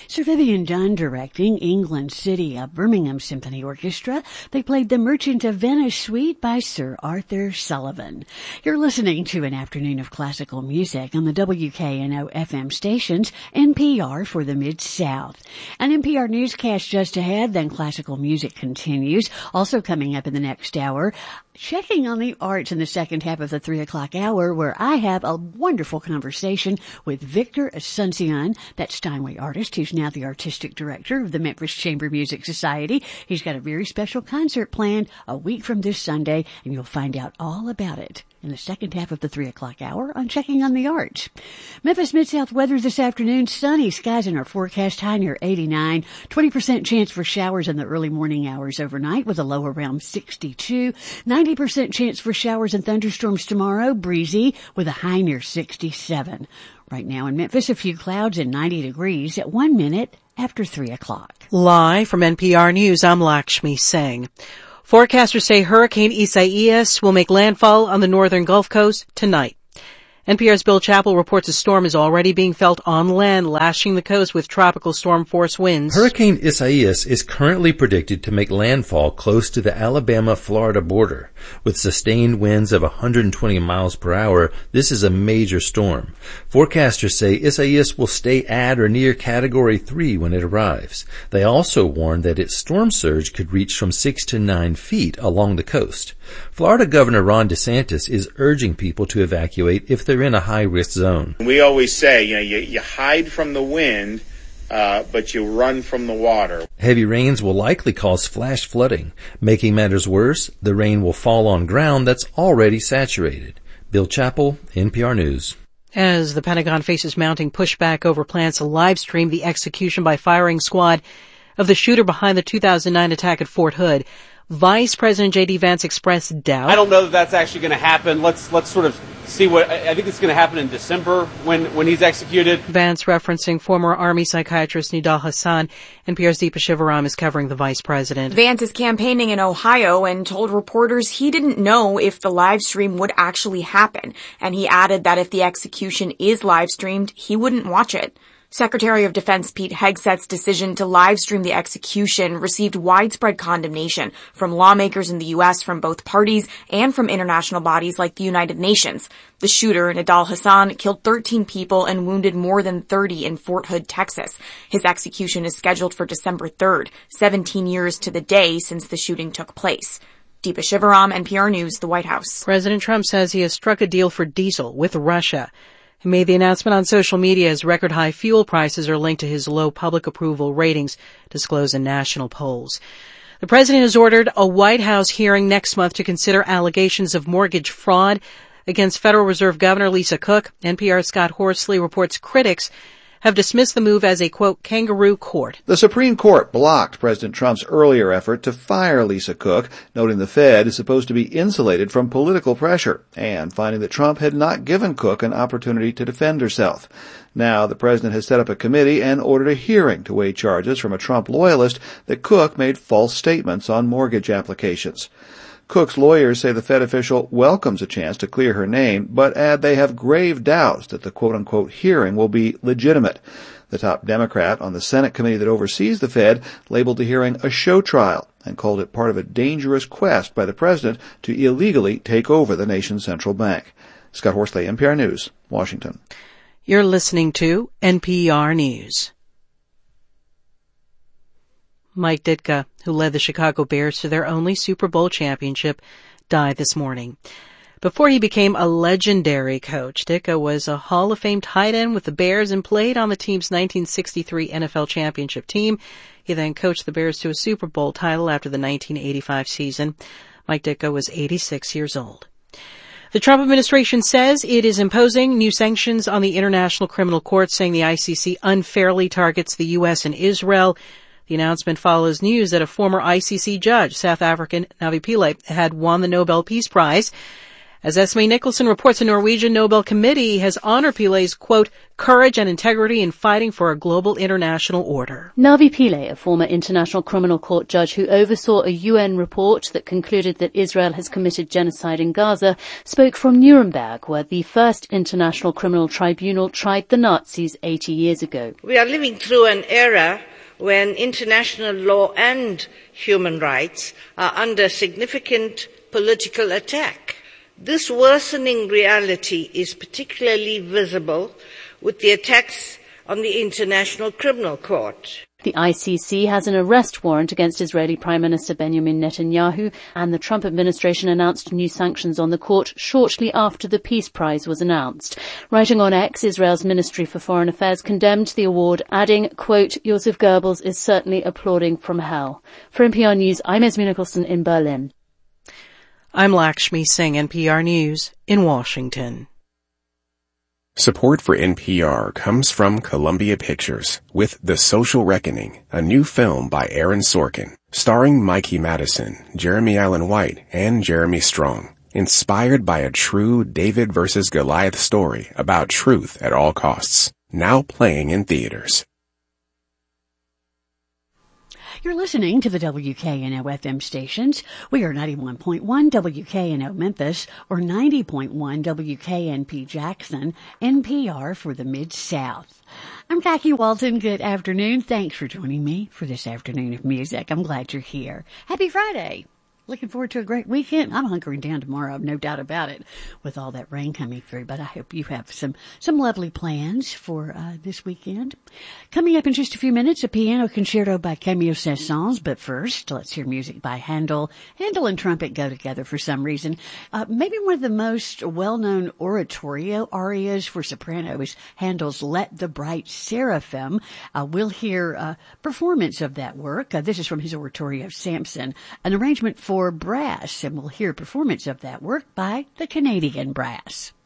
Sir Vivian Dunn directing England's City of Birmingham Symphony Orchestra. They played The Merchant of Venice Suite by Sir Arthur Sullivan. You're listening to an afternoon of classical music on the WKNO FM stations, NPR for the Mid-South. An NPR newscast just ahead, then classical music continues. Also coming up in the next hour, checking on the arts in the second half of the 3 o'clock hour, where I have a wonderful conversation with Victor Asuncion, that Steinway artist who's now the artistic director of the Memphis Chamber Music Society. He's got a very special concert planned a week from this Sunday, and you'll find out all about it in the second half of the 3 o'clock hour on Checking on the Arts. Memphis Mid-South weather this afternoon, sunny skies in our forecast, high near 89, 20% chance for showers in the early morning hours overnight with a low around 62, 90% chance for showers and thunderstorms tomorrow, breezy with a high near 67. Right now in Memphis, a few clouds and 90 degrees at 1 minute after 3 o'clock. Live from NPR News, I'm Lakshmi Singh. Forecasters say Hurricane Isaias will make landfall on the northern Gulf Coast tonight. NPR's Bill Chappell reports a storm is already being felt on land, lashing the coast with tropical storm force winds. Hurricane Isaias is currently predicted to make landfall close to the Alabama-Florida border. With sustained winds of 120 miles per hour, this is a major storm. Forecasters say Isaias will stay at or near Category 3 when it arrives. They also warn that its storm surge could reach from 6 to 9 feet along the coast. Florida Governor Ron DeSantis is urging people to evacuate if they're in a high-risk zone. We always say, you hide from the wind, but you run from the water. Heavy rains will likely cause flash flooding. Making matters worse, the rain will fall on ground that's already saturated. Bill Chappell, NPR News. As the Pentagon faces mounting pushback over plans to live stream the execution by firing squad of the shooter behind the 2009 attack at Fort Hood, Vice President J.D. Vance expressed doubt. I don't know that that's actually going to happen. Let's sort of see what I think it's going to happen in December when he's executed. Vance referencing former Army psychiatrist Nidal Hassan. NPR's Deepa Shivaram is covering the vice president. Vance is campaigning in Ohio and told reporters he didn't know if the live stream would actually happen. And he added that if the execution is live streamed, he wouldn't watch it. Secretary of Defense Pete Hegseth's decision to live stream the execution received widespread condemnation from lawmakers in the U.S., from both parties, and from international bodies like the United Nations. The shooter, Nidal Hassan, killed 13 people and wounded more than 30 in Fort Hood, Texas. His execution is scheduled for December 3rd, 17 years to the day since the shooting took place. Deepa Shivaram, NPR News, the White House. President Trump says he has struck a deal for diesel with Russia. He made the announcement on social media as record high fuel prices are linked to his low public approval ratings disclosed in national polls. The president has ordered a White House hearing next month to consider allegations of mortgage fraud against Federal Reserve Governor Lisa Cook. NPR's Scott Horsley reports critics have dismissed the move as a, quote, kangaroo court. The Supreme Court blocked President Trump's earlier effort to fire Lisa Cook, noting the Fed is supposed to be insulated from political pressure, and finding that Trump had not given Cook an opportunity to defend herself. Now, the president has set up a committee and ordered a hearing to weigh charges from a Trump loyalist that Cook made false statements on mortgage applications. Cook's lawyers say the Fed official welcomes a chance to clear her name, but add they have grave doubts that the quote-unquote hearing will be legitimate. The top Democrat on the Senate committee that oversees the Fed labeled the hearing a show trial and called it part of a dangerous quest by the president to illegally take over the nation's central bank. Scott Horsley, NPR News, Washington. You're listening to NPR News. Mike Ditka, who led the Chicago Bears to their only Super Bowl championship, died this morning. Before he became a legendary coach, Ditka was a Hall of Fame tight end with the Bears and played on the team's 1963 NFL championship team. He then coached the Bears to a Super Bowl title after the 1985 season. Mike Ditka was 86 years old. The Trump administration says it is imposing new sanctions on the International Criminal Court, saying the ICC unfairly targets the U.S. and Israel. The announcement follows news that a former ICC judge, South African Navi Pillay, had won the Nobel Peace Prize As Esme Nicholson reports, a Norwegian Nobel Committee has honored Pile's, quote, courage and integrity in fighting for a global international order. Navi Pillay, a former International Criminal Court judge who oversaw a UN report that concluded that Israel has committed genocide in Gaza, spoke from Nuremberg, where the first International Criminal Tribunal tried the Nazis 80 years ago. We are living through an era when international law and human rights are under significant political attack. This worsening reality is particularly visible with the attacks on the International Criminal Court. The ICC has an arrest warrant against Israeli Prime Minister Benjamin Netanyahu, and the Trump administration announced new sanctions on the court shortly after the Peace Prize was announced. Writing on X, Israel's Ministry for Foreign Affairs condemned the award, adding, quote, Joseph Goebbels is certainly applauding from hell. For NPR News, I'm Esme Nicholson in Berlin. I'm Lakshmi Singh, NPR News in Washington. Support for NPR comes from Columbia Pictures with The Social Reckoning, a new film by Aaron Sorkin, starring Mikey Madison, Jeremy Allen White, and Jeremy Strong, inspired by a true David versus Goliath story about truth at all costs, now playing in theaters. You're listening to the WKNO FM stations. We are 91.1 WKNO Memphis or 90.1 WKNP Jackson, NPR for the Mid-South. I'm Jackie Walton. Good afternoon. Thanks for joining me for this afternoon of music. I'm glad you're here. Happy Friday. Looking forward to a great weekend. I'm hunkering down tomorrow, no doubt about it, with all that rain coming through. But I hope you have some lovely plans for this weekend. Coming up in just a few minutes, a piano concerto by Camille Saint-Saëns. But first, let's hear music by Handel. Handel and trumpet go together for some reason. Maybe one of the most well-known oratorio arias for soprano is Handel's Let the Bright Seraphim. We'll hear a performance of that work. This is from his oratorio Samson, an arrangement for brass, and we'll hear a performance of that work by the Canadian Brass.